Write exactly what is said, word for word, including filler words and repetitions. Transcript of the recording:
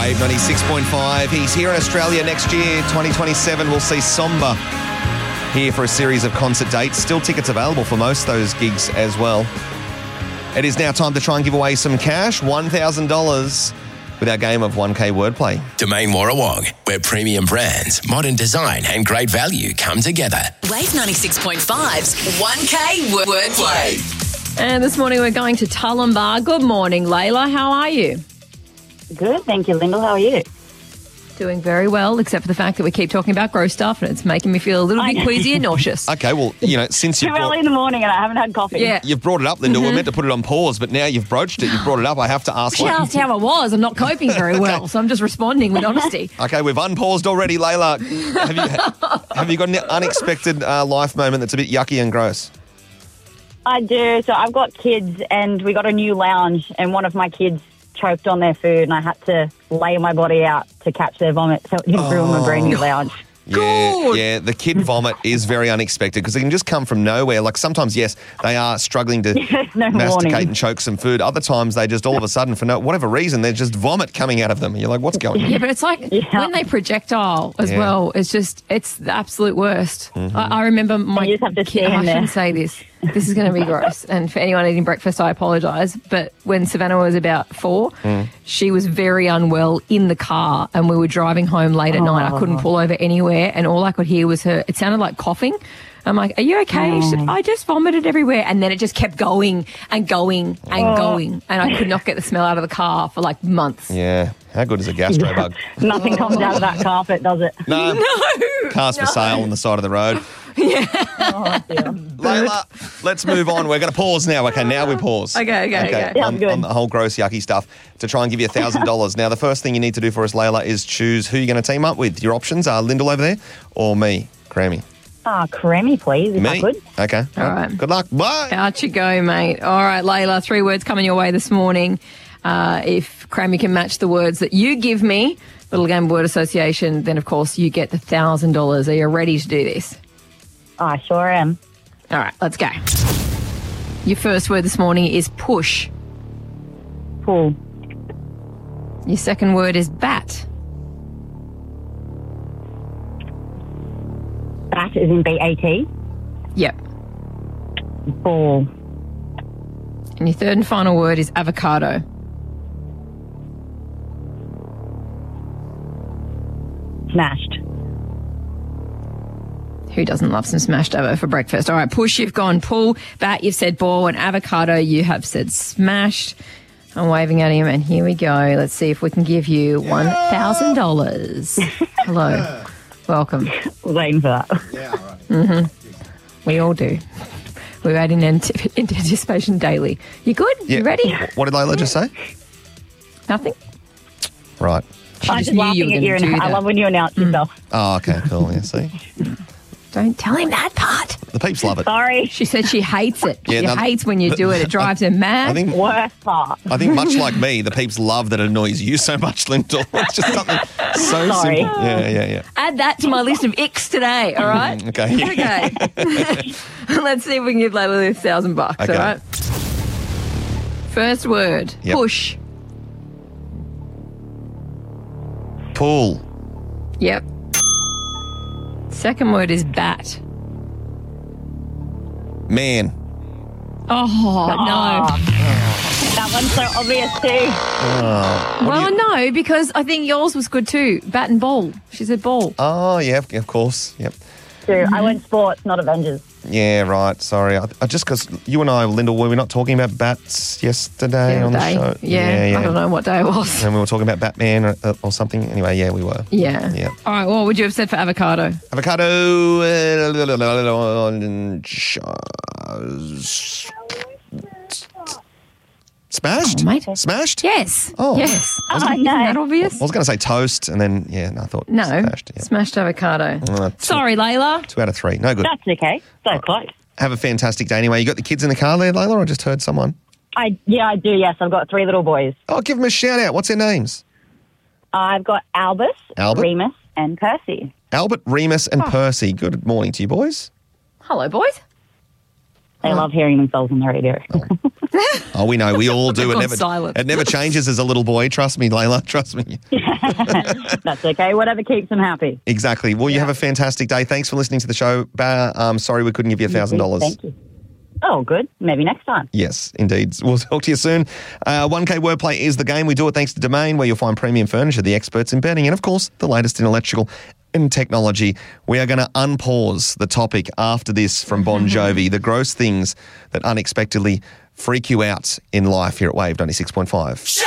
Wave ninety-six point five. He's here in Australia next year, twenty twenty-seven. We'll see Somba here for a series of concert dates. Still tickets available for most of those gigs as well. It is now time to try and give away some cash, one thousand dollars, with our game of one K wordplay. Domain Warrawong, where premium brands, modern design and great value come together. Wave ninety-six point five's one K wordplay. And this morning we're going to Tullambar. Good morning, Layla. How are you? Good, thank you, Lyndall. How are you? Doing very well, except for the fact that we keep talking about gross stuff and it's making me feel a little bit queasy and nauseous. Okay, well, you know, since Too you've early brought, in the morning and I haven't had coffee. Yeah. you've brought it up, Linda, we're meant to put it on pause, but now you've broached it, you've brought it up, I have to ask. She what- asked how I was. I'm not coping very well, so I'm just responding with honesty. Okay, we've unpaused already, Layla. Have you, have you got an unexpected uh, life moment that's a bit yucky and gross? I do. So I've got kids and we got a new lounge and one of my kids choked on their food and I had to lay my body out to catch their vomit so it didn't ruin my brand new lounge. Yeah, Good. yeah. The kid vomit is very unexpected because it can just come from nowhere. Like sometimes, yes, they are struggling to No masticate warning. and choke some food. Other times, they just all of a sudden, for no whatever reason, there's just vomit coming out of them. You're like, what's going on? Yeah, but it's like Yeah. when they projectile as Yeah. well, it's just, it's the absolute worst. I, I remember my You just have to kid, stand I there. shouldn't say this. This is going to be gross. And for anyone eating breakfast, I apologise. But when Savannah was about four, she was very unwell in the car and we were driving home late at night. I couldn't pull over anywhere and all I could hear was her, it sounded like coughing. I'm like, are you okay? She said, I just vomited everywhere. And then it just kept going and going and going. And I could not get the smell out of the car for like months. Yeah. How good is a gastro bug? Nothing comes out of that carpet, does it? No. No. Cars for sale on the side of the road. Oh, dear. Layla, let's move on. We're going to pause now. Okay, now we pause. Okay, okay, okay. Yeah, on, good. on the whole gross, yucky stuff to try and give you one thousand dollars. Now, the first thing you need to do for us, Layla, is choose who you're going to team up with. Your options are Lyndall over there or me, Crammy. Ah, creamy, please, if I Me? could. Okay. All right. Good luck. Bye. Out you go, mate. All right, Layla, three words coming your way this morning. Uh, if Crammy can match the words that you give me, Little Game Word Association, then, of course, you get the one thousand dollars. Are you ready to do this? I sure am. All right, let's go. Your first word this morning is push. Pull. Your second word is bat. Bat is in B A T. Yep. Ball. And your third and final word is avocado. Smashed. Who doesn't love some smashed avo for breakfast? All right, push, you've gone pull. Bat, you've said ball. And avocado, you have said smashed. I'm waving at him, and here we go. Let's see if we can give you one thousand dollars. Hello. Welcome. Waiting for that. Yeah, all right. We all do. We wait in, ant- in anticipation daily. You good? Yeah. You ready? What did Layla just say? Nothing? Right. I'm just just knew you laughing were at you. gonna And do I that. love when you announce yourself. Oh, okay, cool. Yeah, see? Don't tell him that part. The peeps love it. Sorry. She said she hates it. Yeah, she no, hates when you do it. It drives her mad. I think Worst part. I think much like me, the peeps love that it annoys you so much, Lyndall. It's just something so Sorry. simple. Yeah, yeah, yeah. Add that to my list of icks today, all right? Okay. Okay. Let's see if we can give Layla this thousand bucks, Okay. all right? First word, Yep. push. Pool. Yep. Second word is bat. Man. Oh, no. That one's so obvious too. Well, no, because I think yours was good too. Bat and ball. She said ball. Oh, yeah, of course. Yep. True. I went sports, not Avengers. Yeah, right. Sorry. I, I just because you and I, Lyndall, were we not talking about bats yesterday The on other day. the show? Yeah, I don't know what day it was. And we were talking about Batman or, uh, or something. Anyway, yeah, we were. Yeah. Yeah. All right, what would you have said for avocado? Avocado. Smashed? Oh, mate. Smashed? Yes. Oh. Yes. Oh, Isn't no. that obvious? I was going to say toast, and then, yeah, no, I thought No. smashed. Yeah. Smashed avocado. Uh, two, Sorry, Layla. two out of three. No good. That's okay. So close. Have a fantastic day anyway. You got the kids in the car there, Layla? I just heard someone. I yeah, I do. Yes, I've got three little boys. Oh, give them a shout out. What's their names? I've got Albus, Albert? Remus, and Percy. Albert, Remus, and Oh. Percy. Good morning to you, boys. Hello, boys. They love hearing themselves on the radio. Oh, we know. We all do. It Gone never, silent. it never changes as a little boy. Trust me, Layla. Trust me. That's okay. Whatever keeps them happy. Exactly. Well, you have a fantastic day. Thanks for listening to the show. Ba- um, sorry we couldn't give you one thousand dollars. Thank you. Oh, good. Maybe next time. Yes, indeed. We'll talk to you soon. Uh, one K Wordplay is the game. We do it thanks to Domain, where you'll find premium furniture, the experts in bedding, and, of course, the latest in electrical and technology. We are going to unpause the topic after this from Bon Jovi, the gross things that unexpectedly freak you out in life here at Wave ninety-six point five. Shut